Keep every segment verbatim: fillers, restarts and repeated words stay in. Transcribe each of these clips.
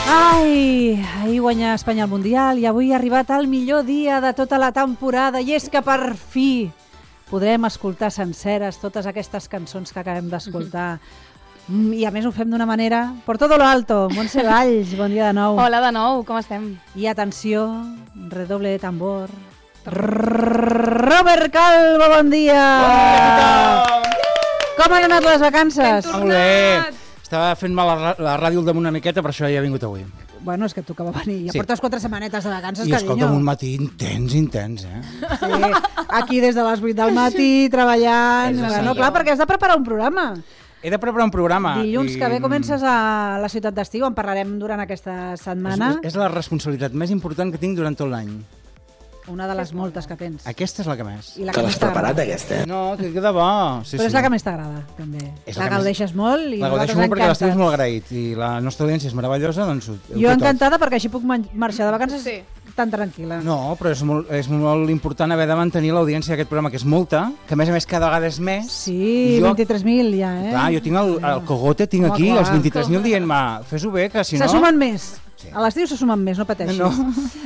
Ai, ahir guanyà Espanya al Mundial i avui ha arribat el millor dia de tota la temporada i és que per fi podrem escoltar senceres totes aquestes cançons que acabem d'escoltar. I a més ho fem d'una manera por todo lo alto. Montse Valls, bon dia de nou. Hola de nou, com estem? I atenció, redoble de tambor. Robert Calvo, bon dia! Bon dia! Com han anat les vacances? Molt bé. Estava fent mal la, la ràdio al damunt una miqueta, per això ja he vingut avui. Bueno, és que tocava venir. Ja Sí. portes quatre setmanetes de vacances, I carinyo. escolta'm, un matí intens, intens, eh? Sí, aquí des de les vuit del matí, treballant. És Bueno, així. clar, perquè has de preparar un programa. He de preparar un programa. Dilluns i- que ve comences a la ciutat d'estiu, en parlarem durant aquesta setmana. És, és la responsabilitat més important que tinc durant tot l'any. Una de les moltes que tens. Aquesta és la que més. I la Que que l'has més t'agrada. preparat, aquesta, eh? No, que queda bo. Sí, Però sí. és la que més t'agrada, també. És La la que gaudeixes molt i La nosaltres gaudeixo molt perquè l'estiu és encantats. molt agraït i la nostra audiència és meravellosa, doncs ho, ho Jo té tot. encantada perquè així puc man- marxar de vacances Sí. tan tranquil·la. No, però és molt, és molt important haver de mantenir l'audiència d'aquest programa, que és molta, que a més a més cada vegada és més. Sí, I jo, vint-i-tres mil ja, eh? Clar, jo tinc el, el cogote, tinc Home, aquí clar. els vint-i-tres mil dient-me, fes-ho bé, que si no... Se sumen més. Sí. A l'estiu se sumen més, no pateixis. No.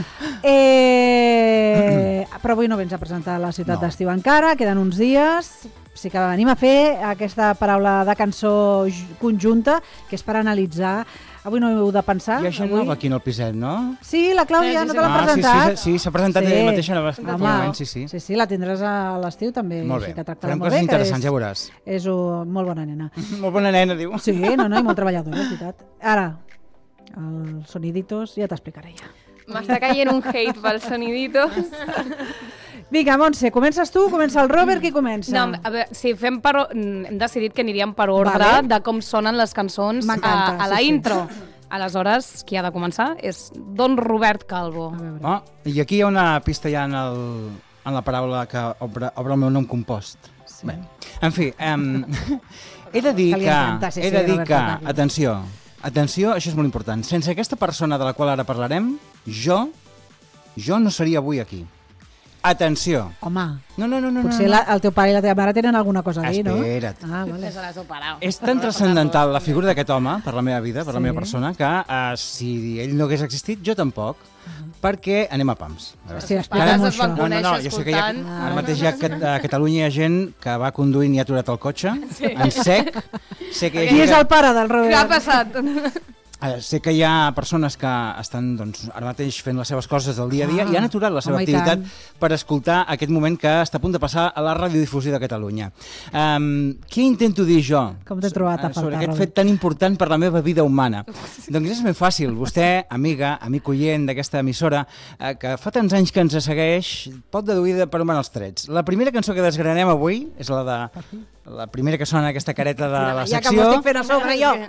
Eh, però avui no vens a presentar la ciutat No. d'estiu encara, queden uns dies. Sí que venim a fer aquesta paraula de cançó j- conjunta, que és per analitzar. Avui no heu de pensar. Hi ha gent avui... nova aquí en el piset, no? Sí, la Clàudia, Sí, sí, no sí. te l'ha Ah, sí, presentat? sí, sí, s'ha presentat Sí. ella mateixa en el Home, moment, sí, sí. sí, sí, la tindràs a l'estiu també. Molt així bé, que tractarà farem molt coses bé, que interessants, és, ja veuràs. És un, molt bona nena. Molt bona nena, diu. Sí, no, no, i molt treballadora, és veritat. Ara, els soniditos ja t'explicaré ja. M'està caient un hate pels soniditos. Vinga, Montse, comences tu, comença el Robert, qui comença? No, a veure, sí, fem per, o- hem decidit que aniríem per ordre Vale. de com sonen les cançons a, M'encanta, a la sí, sí. intro. Aleshores, qui ha de començar és Don Robert Calvo. A veure. Oh, I aquí hi ha una pista ja en, el, en la paraula que obre, obre el meu nom compost. Sí. Bé, en fi, um, he de dir Que li que, encanta, sí, he sí, de dir Roberto que, Carlos. atenció, atenció, això és molt important. Sense aquesta persona de la qual ara parlarem, jo, jo no seria avui aquí. Atenció. Home, No, no, no, no. potser no, la, el teu pare i la teva mare tenen alguna cosa a dir, no? Espera't. Ah, vale. Se l'ha superat. És tan transcendental la figura d'aquest home per la meva vida, per la Sí. meva persona, que uh, si ell no hagués existit, jo tampoc, perquè anem a pams. A veure. Sí, Els explica'm pares això. es van No, no, no, conèixer jo sé que hi ha, escoltant. ara mateix hi ha, a, a Catalunya hi ha gent que va conduint i ha aturat el cotxe, en sec. Sé que hi ha Qui gent és que- el pare del Què ha Robert? passat? Eh, sé que hi ha persones que estan doncs, ara mateix fent les seves coses del dia a dia Ah, i han aturat la seva home, i activitat tant. per escoltar aquest moment que està a punt de passar a la radiodifusió de Catalunya. Um, què intento dir jo Com t'he trobat a eh, sobre faltar, aquest Robert? fet tan important per la meva vida humana? Doncs és ben fàcil. Vostè, amiga, amic oient d'aquesta emissora, eh, que fa tants anys que ens segueix, pot deduir de per on van els trets. La primera cançó que desgranem avui és la de la primera que sona en aquesta careta de la Ja que secció. m'ho estic fent a sobre jo.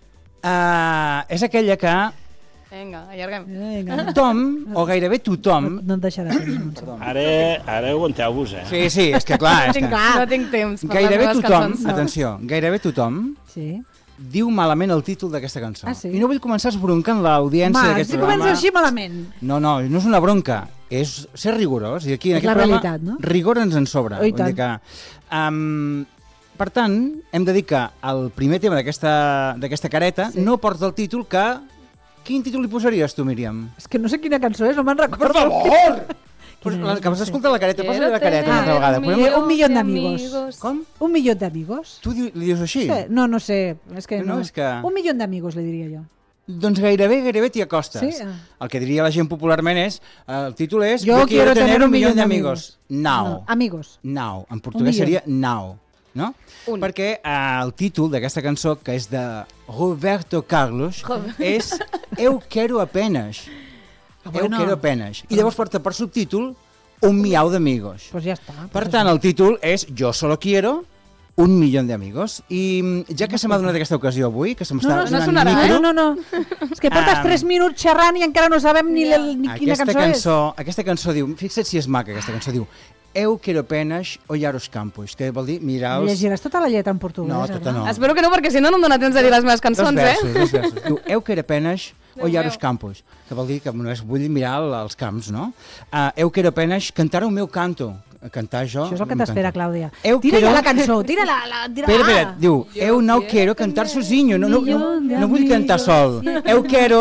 Uh, és aquella que Vinga, allarguem. Vinga, tothom, o gairebé tothom... no et deixarà temps, Montse. Ara, ara aguanteu-vos, eh? Sí, sí, és que clar, és Tinc, que no tinc temps per gairebé les meves tothom, cançons. atenció, gairebé tothom Sí. diu malament el títol d'aquesta cançó. Ah, sí? I no vull començar esbroncant l'audiència Home, d'aquest si programa. comença així malament. No, no, no és una bronca, és ser rigorós. I aquí en És aquest la programa, realitat, no? rigor ens en sobra. Oh, i Vull dir tant. que, um, per tant, hem de dir que el primer tema d'aquesta d'aquesta careta Sí. no porta el títol que... Quin títol li posaries tu, Míriam? És que no sé quina cançó és, no me'n Per recordo. favor! Pues, Quina la, és? que vas No sé. escoltar la careta, posa Quiero la careta una tener altra vegada. un Podem- millón- un millón de de amigos. Com? Un millón de amigos? Tu di, li dius així? Sí, no, no sé. És que No, no. és que- Un millón d'amigos, li diria jo. Doncs gairebé, gairebé t'hi acostes. Sí? Ah. El que diria la gent popularment és, eh, el títol és Yo quiero tener un millón de amigos. Now. No, amigos. Now. En Un portuguès millón. seria now. No? Un. Perquè eh, el títol d'aquesta cançó, que és de Roberto Carlos, és Eu quero apenas. Eu bueno. quero apenas. I llavors porta per subtítol Un miau d'amigos. Pues ja està. Per Pues tant, el títol és Yo solo quiero un millón de amigos. I mm, ja que se m'ha donat aquesta ocasió avui, que se No, m'està no, no donant sonarà, micro, No, no, no. És que portes Am, tres minuts xerrant i encara no sabem ni, la, ni quina aquesta cançó, cançó, aquesta cançó diu, fixa't si és maca aquesta cançó, diu Eu quero apenas olhar os campos, que vol dir mirar és. els... Llegiràs tota la lletra en portuguès? No, ara? tota no. Espero que no, perquè si no, no em dóna temps de dir les meves Dos cançons, versos, eh? dos versos. Diu, eu quero apenas olhar meu. os campos, que vol dir que només vull mirar el- els camps, no? Uh, eu quero apenas cantar o meu canto, cantar jo... Això és el que t'espera, Clàudia. Eu Tira quiero... ja la cançó, tira la... la tira Espera, espera, diu, eu no quiero cantar sozinho, no, no, no, no vull cantar sol. Eu quiero...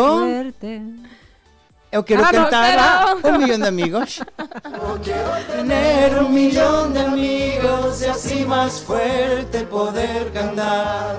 Eu quiero Ah, no, cantar pero... a un millón de amigos. Quiero tener un millón de amigos y así más fuerte poder cantar.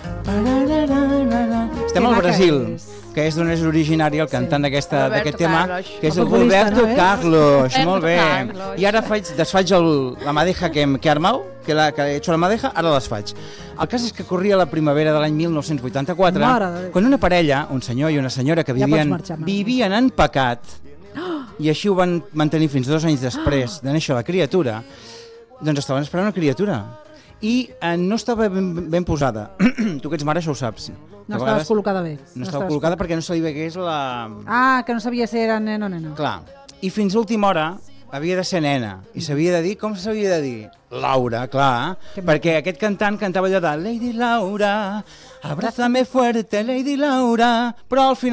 Estem al Brasil, que és d'on és originari el cantant d'aquest tema, que és el Roberto Carlos. Molt bé. I ara faig, desfaig el, la madeja que, que he armau, que, la, que he hecho la madeja, ara la desfaig. El cas és que corria la primavera de l'any mil nou-cents vuitanta-quatre, quan una parella, un senyor i una senyora que vivien, vivien en pecat, i així ho van mantenir fins dos anys després de néixer la criatura, doncs estaven esperant una criatura. I eh, no estava ben, ben posada. Tu que ets mare això ho saps. No estaves col·locada bé. No, no estava col·locada perquè no se li vegués la... Ah, que no sabia si era nen o nena. Clar. I fins a última hora havia de ser nena. I s'havia de dir... Com s'havia de dir? Laura, clar. Que perquè aquest cantant cantava allò de Lady Laura, abrázame fuerte, Lady Laura, però al final